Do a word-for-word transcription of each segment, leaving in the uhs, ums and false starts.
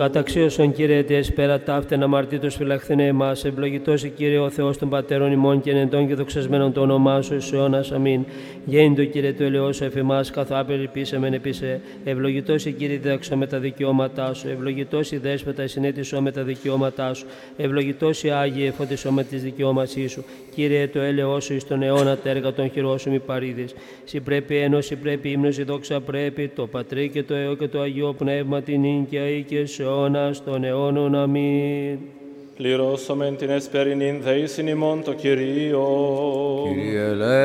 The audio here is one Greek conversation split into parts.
Καταξίωσον Κύριε τες πέρα ταύτεν αμαρτήτως φυλαχθήνε εμάς, ευλογητός η Κύριε ο Θεός των πατέρων ημών και ενετών και δοξασμένων το όνομά σου εις αιώνας. Αμήν. Γέννητο Κύριε το ελαιός σου εφ' εμάς, καθ' άπερ πείσαμεν επίσε. Ευλογητός η Κύριε διδάξω με τα δικαιώματά σου, ευλογητός η Δέσποτα συνέτησο με τα δικαιώματά σου, ευλογητός η Άγιε εφώτισο με τις δικαιώματσή σου. Κύριε το έλεος σου εις τον αιώνα τα έργα των χειρών σου μη παρήδεις. Συ πρέπει ένωση, πρέπει ύμνος, η δόξα πρέπει, το Πατρί και το Υιό και το Αγίο Πνεύμα την ίνκια και σε αιώνας των αιώνων. Αμήν. Πληρώσομεν την εσπερινήν δεήσιν ημών το Κυρίο. Κύριε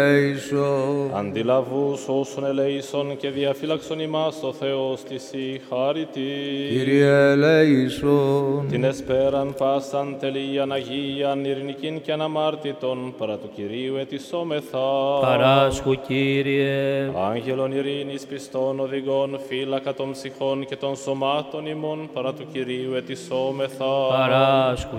ελέησον. Αντιλαβούς όσων ελέησον και διαφύλαξον ημάς ο Θεός της η χάρητη. Κύριε ελέησον. Την εσπέραν πάσαν τελείαν Αγίαν ειρηνικήν και αναμάρτητον παρά του Κυρίου ετισόμεθα. Παράσχου Κύριε. Άγγελον ειρήνης πιστών οδηγών φύλακα των ψυχών και των σωμάτων ημών παρά του Κυρίου ετισόμεθα. Παράσχου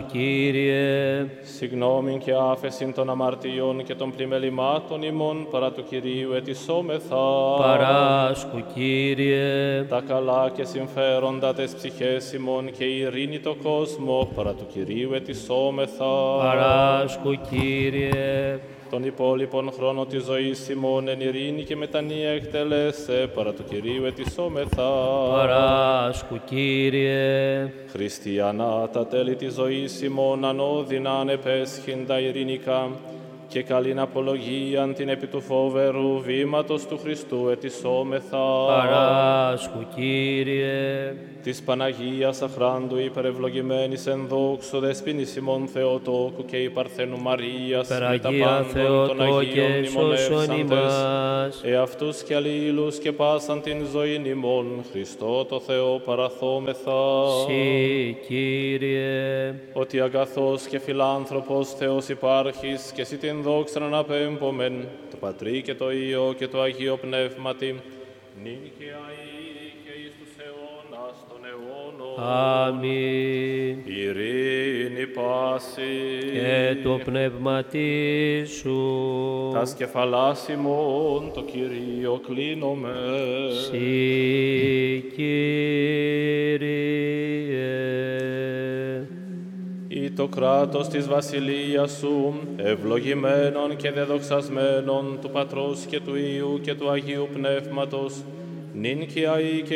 Κύριε. Συγγνώμην και άφεσιν των αμαρτιών και των πλημελημάτων ημών παρά του Κυρίου ετισόμεθα. Παράσχου Κύριε. Τα καλά και συμφέροντα τες ψυχές ημών και η ειρήνη το κόσμο παρά του Κυρίου ετισόμεθα. Παράσχου Κύριε. Τον υπόλοιπον χρόνο της ζωής ημών εν ειρήνη και μετανία εκτελέσε παρά του Κυρίου ετισόμεθα. Παράσχου Κύριε. Χριστιανά τα τέλη της ζωής ημών ανώδυνα ανεπέσχυντα ειρηνικά και καλήν απολογίαν την επί του φοβερού βήματος του Χριστού ετισόμεθα. Παράσχου Κύριε. Της Παναγίας αχράντου υπερευλογημένης εν δόξου δεσποίνης ημών Θεοτόκου και η Παρθένου Μαρίας με τα Περαγία πάντων των Θεοτόκε Αγίων σώσον μνημονεύσαντες, ημάς. εαυτούς και αλλήλους και πάσαν την ζωήν ημών, Χριστό το Θεό παραθόμεθα. Συ, Κύριε. Ότι αγαθός και φιλάνθρωπος Θεός υπάρχεις και εσύ την δόξα να αναπέμπομεν, το Πατρί και το Υιό και το Αγίο Πνεύματι, νυν και αεί και εις τους αιώνας των αιώνων. Αμήν. Ειρήνη πάση Και το πνεύμα σου. τας κεφαλάς ημών το Κυρίο κλείνομαι. Συ, Κύριε. Ή το κράτος της βασιλείας σου, ευλογημένων και δεδοξασμένων του Πατρός και του Υιού και του Αγίου Πνεύματος, νυν και αεί και